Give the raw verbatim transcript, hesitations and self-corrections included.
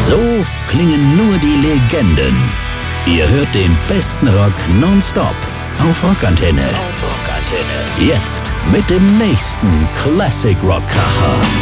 So klingen nur die Legenden. Ihr hört den besten Rock nonstop auf Rockantenne. Auf Rockantenne. Jetzt mit dem nächsten Classic Rock Kracher.